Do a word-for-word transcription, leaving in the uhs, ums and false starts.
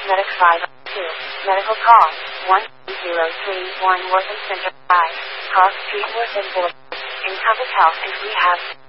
Medic five two. Medical call one zero three one Worthing Center five. Cross Street Worthing Boulevard. In Public Health and Rehab.